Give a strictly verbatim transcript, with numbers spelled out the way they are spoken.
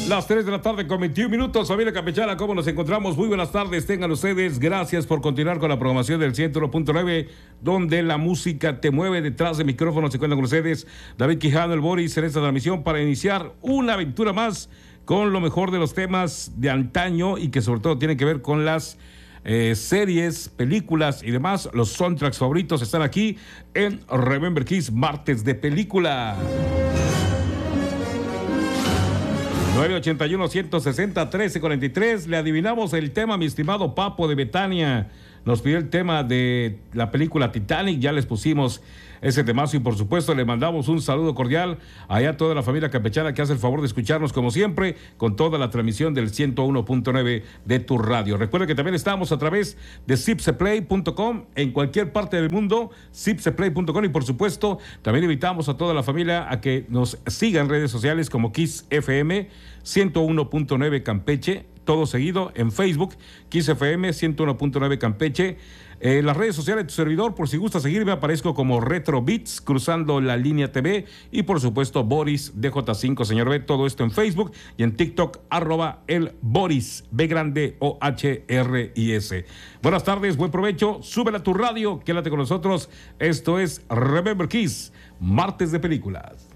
Las tres de la tarde con veintiún minutos, familia campechana, ¿cómo nos encontramos? Muy buenas tardes, tengan ustedes, gracias por continuar con la programación del ciento uno punto nueve, donde la música te mueve. Detrás de micrófonos se encuentran con ustedes David Quijano, el Boris, en esta transmisión para iniciar una aventura más con lo mejor de los temas de antaño y que sobre todo tienen que ver con las eh, series, películas y demás. Los soundtracks favoritos están aquí en Remember Kiss, martes de película. nueve ochenta y uno, ciento sesenta, trece cuarenta y tres. Le adivinamos el tema, mi estimado Papo de Betania. Nos pidió el tema de la película Titanic. Ya les pusimos ese temazo y por supuesto le mandamos un saludo cordial allá a toda la familia campechana que hace el favor de escucharnos como siempre con toda la transmisión del ciento uno punto nueve de tu radio. Recuerda que también estamos a través de zipseplay punto com en cualquier parte del mundo, zipseplay punto com, y por supuesto también invitamos a toda la familia a que nos siga en redes sociales como Kiss F M ciento uno punto nueve Campeche, todo seguido en Facebook, Kiss F M ciento uno punto nueve Campeche. Eh, las redes sociales de tu servidor, por si gusta seguirme, aparezco como Retro Beats, Cruzando la Línea T V, y por supuesto Boris D J cinco, señor B, todo esto en Facebook y en TikTok, arroba el Boris, B grande O H R I S. Buenas tardes, buen provecho, súbela a tu radio, quédate con nosotros. Esto es Remember Kiss, martes de películas.